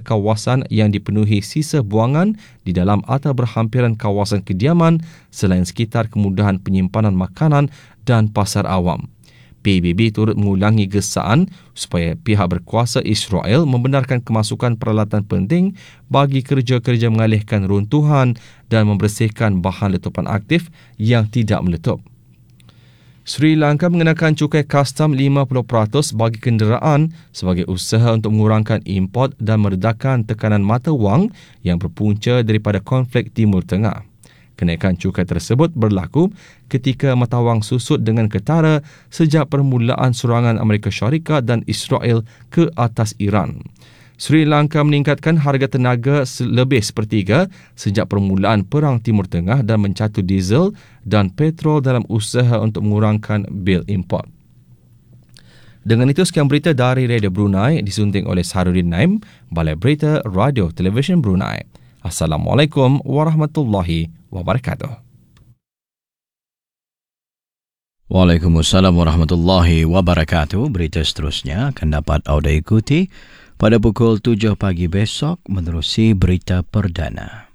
kawasan yang dipenuhi sisa buangan di dalam atau berhampiran kawasan kediaman selain sekitar kemudahan penyimpanan makanan dan pasar awam. PBB turut mengulangi gesaan supaya pihak berkuasa Israel membenarkan kemasukan peralatan penting bagi kerja-kerja mengalihkan runtuhan dan membersihkan bahan letupan aktif yang tidak meletup. Sri Lanka mengenakan cukai custom 50% bagi kenderaan sebagai usaha untuk mengurangkan import dan meredakan tekanan mata wang yang berpunca daripada konflik Timur Tengah. Kenaikan cukai tersebut berlaku ketika mata wang susut dengan ketara sejak permulaan serangan Amerika Syarikat dan Israel ke atas Iran. Sri Lanka meningkatkan harga tenaga lebih sepertiga sejak permulaan Perang Timur Tengah dan mencatu diesel dan petrol dalam usaha untuk mengurangkan bil import. Dengan itu, sekian berita dari Radio Brunei disunting oleh Saharuddin Naim, Balai Berita Radio Television Brunei. Assalamualaikum warahmatullahi wabarakatuh. Waalaikumsalam warahmatullahi wabarakatuh. Berita seterusnya akan dapat anda ikuti pada pukul 7 pagi besok menerusi berita perdana.